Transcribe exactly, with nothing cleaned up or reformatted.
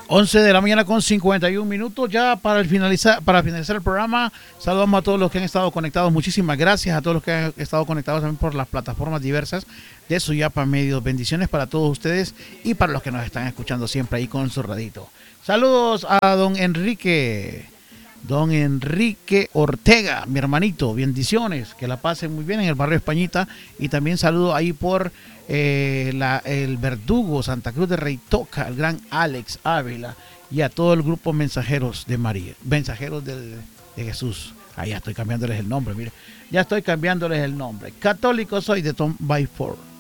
once de la mañana con cincuenta y un minutos ya para el finalizar, para finalizar el programa. Saludamos a todos los que han estado conectados. Muchísimas gracias a todos los que han estado conectados también por las plataformas diversas de Suyapa Medios. Bendiciones para todos ustedes y para los que nos están escuchando siempre ahí con su radito. Saludos a don Enrique, don Enrique Ortega, mi hermanito. Bendiciones, que la pasen muy bien en el barrio Españita. Y también saludo ahí por Eh, la, el Verdugo, Santa Cruz de Reitoca, el gran Alex Ávila y a todo el grupo Mensajeros de María, Mensajeros de, de Jesús. Ahí ya estoy cambiándoles el nombre, mire, ya estoy cambiándoles el nombre. Católico soy de Tom by Four.